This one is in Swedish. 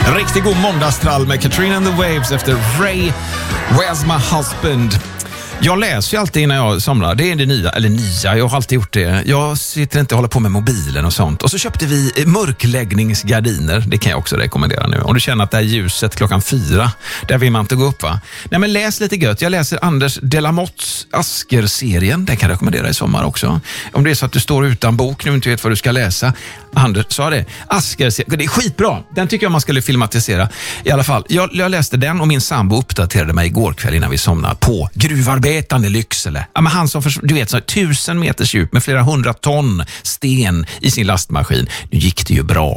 Riktigt god måndagstrall med Katrina and the Waves efter Ray, Where's My Husband? Jag läser ju alltid innan jag somnar. Det är det nya, jag har alltid gjort det. Jag sitter inte och håller på med mobilen och sånt. Och så köpte vi mörkläggningsgardiner. Det kan jag också rekommendera nu. Om du känner att det är ljuset klockan 4, där vill man inte gå upp, va? Nej, men läs lite gött. Jag läser Anders Delamotts Asker-serien. Den kan jag rekommendera i sommar också. Om det är så att du står utan bok nu och inte vet vad du ska läsa. Anders sa det. Asker-serien. Det är skitbra. Den tycker jag man skulle filmatisera. I alla fall, jag läste den och min sambo uppdaterade mig igår kväll innan vi somnade på gruvarbetande Lycksele. Ja, men han som du vet, så 1000 meters djup med flera 100 ton sten i sin lastmaskin. Nu gick det ju bra.